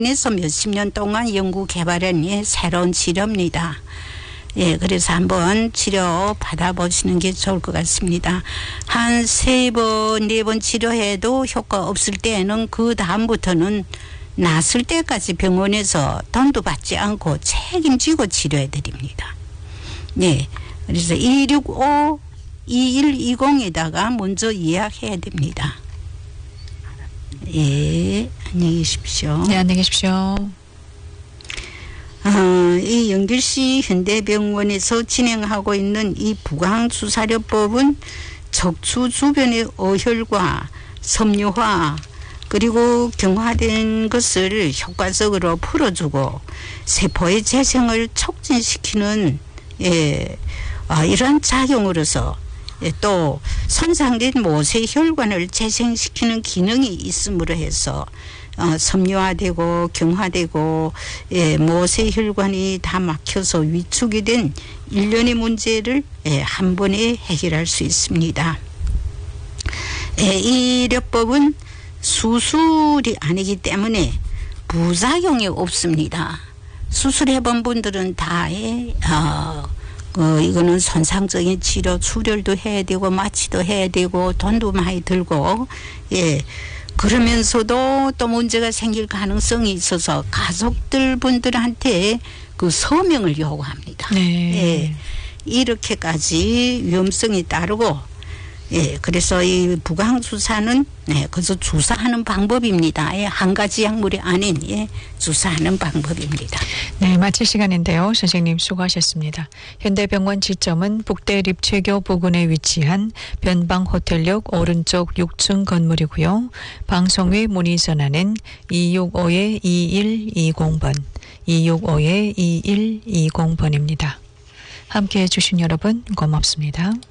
에서 몇십 년 동안 연구 개발한 새로운 치료입니다. 예, 그래서 한번 치료 받아보시는 게 좋을 것 같습니다. 한 3번, 4번 치료해도 효과 없을 때에는 그 다음부터는 낫을 때까지 병원에서 돈도 받지 않고 책임지고 치료해 드립니다. 네. 그래서 265-2120에다가 먼저 예약해야 됩니다. 예, 안녕히 계십시오. 네, 안녕히 계십시오. 이 영길시 현대병원에서 진행하고 있는 이 부강수사료법은 척추 주변의 어혈과 섬유화 그리고 경화된 것을 효과적으로 풀어주고 세포의 재생을 촉진시키는 이런 작용으로서 또 손상된 모세혈관을 재생시키는 기능이 있음으로 해서 섬유화되고 경화되고 모세혈관이 다 막혀서 위축이 된 일련의 문제를 한 번에 해결할 수 있습니다. 이 료법은 수술이 아니기 때문에 부작용이 없습니다. 수술해본 분들은 다 이거는 손상적인 치료, 출혈도 해야 되고 마취도 해야 되고 돈도 많이 들고 그러면서도 또 문제가 생길 가능성이 있어서 가족들 분들한테 그 서명을 요구합니다. 네. 이렇게까지 위험성이 따르고 그래서 이 부강주사는 그저 주사하는 방법입니다. 한 가지 약물이 아닌 주사하는 방법입니다. 네, 마칠 시간인데요. 선생님 수고하셨습니다. 현대병원 지점은 북대 립체교 부근에 위치한 변방호텔역 오른쪽 6층 건물이고요. 방송외 문의 전화는 265-2120번, 265-2120번입니다. 함께해 주신 여러분 고맙습니다.